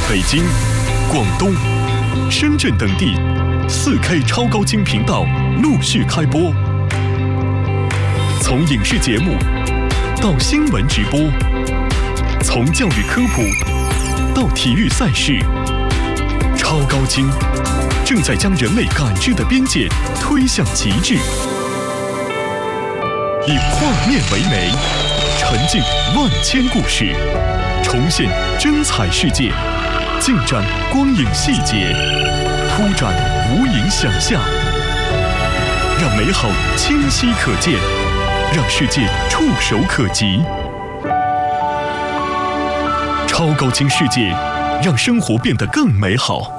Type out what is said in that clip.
北京、广东、深圳等地4K 超高清频道陆续开播。从影视节目到新闻直播，从教育科普到体育赛事，超高清正在将人类感知的边界推向极致。以画面为媒，沉浸万千故事，重现真彩世界，尽展光影细节，铺展无垠想象，让美好清晰可见，让世界触手可及。超高清世界，让生活变得更美好。